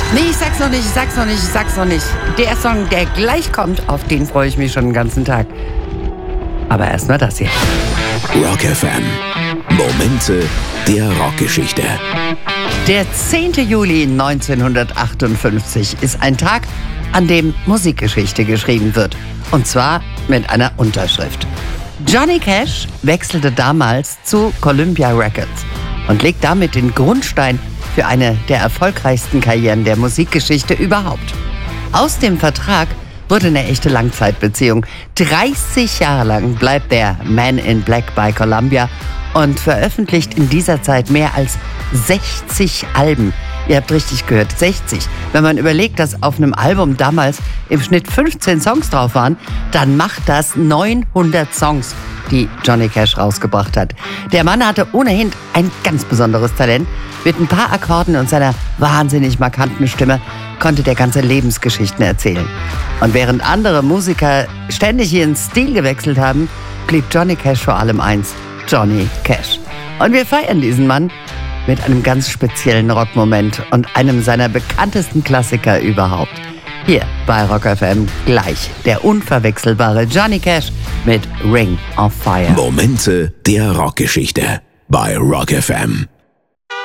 Nee, ich sag's noch nicht. Der Song, der gleich kommt, auf den freue ich mich schon den ganzen Tag. Aber erstmal das hier. Rock FM. Momente der Rockgeschichte. Der 10. Juli 1958 ist ein Tag, an dem Musikgeschichte geschrieben wird. Und zwar mit einer Unterschrift. Johnny Cash wechselte damals zu Columbia Records und legt damit den Grundstein für eine der erfolgreichsten Karrieren der Musikgeschichte überhaupt. Aus dem Vertrag wurde eine echte Langzeitbeziehung. 30 Jahre lang bleibt der Man in Black bei Columbia und veröffentlicht in dieser Zeit mehr als 60 Alben. Ihr habt richtig gehört, 60. Wenn man überlegt, dass auf einem Album damals im Schnitt 15 Songs drauf waren, dann macht das 900 Songs, die Johnny Cash rausgebracht hat. Der Mann hatte ohnehin ein ganz besonderes Talent. Mit ein paar Akkorden und seiner wahnsinnig markanten Stimme konnte der ganze Lebensgeschichten erzählen. Und während andere Musiker ständig ihren Stil gewechselt haben, blieb Johnny Cash vor allem eins: Johnny Cash. Und wir feiern diesen Mann mit einem ganz speziellen Rockmoment und einem seiner bekanntesten Klassiker überhaupt. Hier bei Rock FM gleich der unverwechselbare Johnny Cash mit Ring of Fire. Momente der Rockgeschichte bei Rock FM.